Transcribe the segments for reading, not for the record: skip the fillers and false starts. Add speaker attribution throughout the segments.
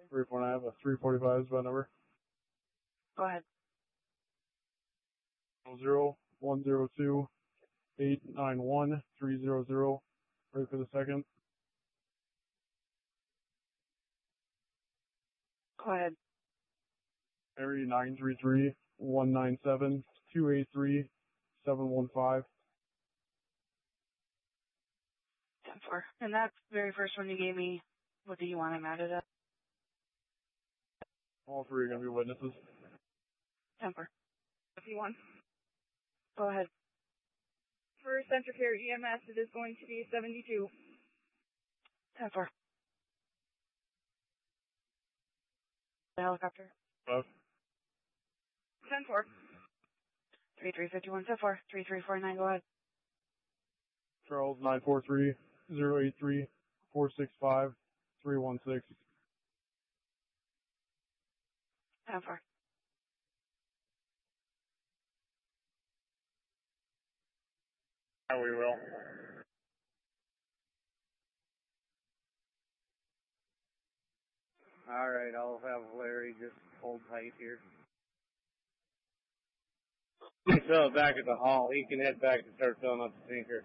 Speaker 1: Report, I have a 345 is my number.
Speaker 2: Go ahead.
Speaker 1: 102-891-300. Ready for the second.
Speaker 2: Go ahead.
Speaker 1: Area 933-197-283-715.
Speaker 2: 10-4. And that very first one you gave me, what do you want him added at?
Speaker 1: All three are going to be witnesses.
Speaker 2: 10-4. If you want. Go ahead.
Speaker 3: For Center Care EMS, it is going to be 72.
Speaker 2: 10-4. The helicopter.
Speaker 1: 5.
Speaker 3: 10-4.
Speaker 2: 3351, 10-4. 3349, go ahead.
Speaker 1: Charles 943-083-465-316.
Speaker 2: 10-4.
Speaker 1: We will.
Speaker 4: All right, I'll have Larry just hold tight here. He's still back at the hall. He can head back and start filling up the tanker.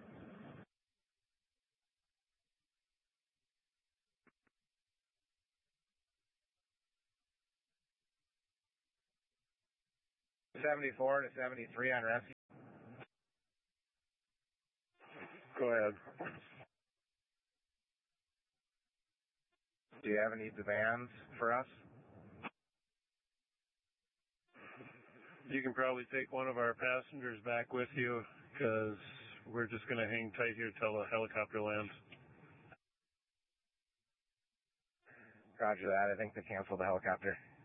Speaker 5: $74 to $73 on rescue.
Speaker 1: Go ahead.
Speaker 5: Do you have any demands for us?
Speaker 1: You can probably take one of our passengers back with you, because we're just going to hang tight here till the helicopter lands.
Speaker 5: Roger that. I think they canceled the helicopter.